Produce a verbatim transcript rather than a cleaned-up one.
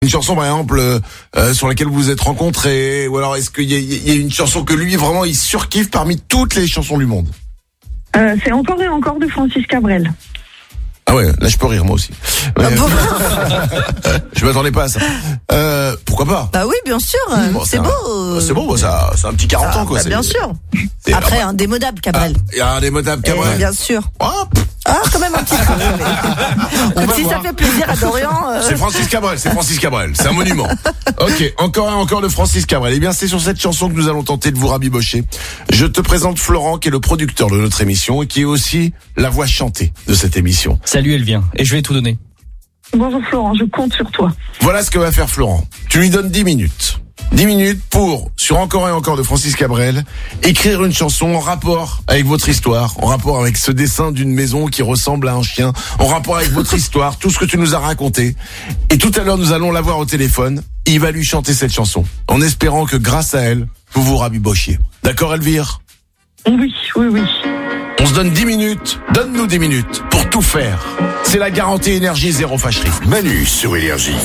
Une chanson par exemple euh, euh, sur laquelle vous vous êtes rencontrés, ou alors est-ce qu'il y a, il y a une chanson que lui vraiment il surkiffe parmi toutes les chansons du monde? Euh, c'est encore et encore de Francis Cabrel. Ah ouais, là je peux rire moi aussi. Mais, Ah bon je m'attendais pas à ça. Euh, pourquoi pas? Bah oui, bien sûr. Bon, c'est un- beau. C'est bon, ça, c'est un petit quarante Ah, ans quoi. bah, c'est- bien sûr. c'est- Après, ah, indémodable, bah, Cabrel. ah, il y a un démodable Eh, Cabrel. bien sûr. Ah, pff, Ah, quand même un petit peu. mais- On va si voir. ça fait plaisir à Dorian. euh, C'est Francis Cabrel, c'est Francis Cabrel, c'est un monument. Ok, encore et encore de Francis Cabrel. Eh bien, c'est sur cette chanson que nous allons tenter de vous rabibocher. Je te présente Florent, qui est le producteur de notre émission et qui est aussi la voix chantée de cette émission. Salut, elle vient. Et je vais tout donner. Bonjour Florent, je compte sur toi. Voilà ce que va faire Florent. Tu lui donnes dix minutes. dix minutes pour, sur Encore et encore de Francis Cabrel, écrire une chanson en rapport avec votre histoire, en rapport avec ce dessin d'une maison qui ressemble à un chien, en rapport avec votre histoire, tout ce que tu nous as raconté. Et tout à l'heure, nous allons l'avoir au téléphone. Il va lui chanter cette chanson, en espérant que grâce à elle, vous vous rabibochiez. D'accord, Elvire? Oui, oui, oui. On se donne dix minutes. Donne-nous dix minutes pour tout faire. C'est la garantie énergie zéro fâcherie. Manu sur Énergie.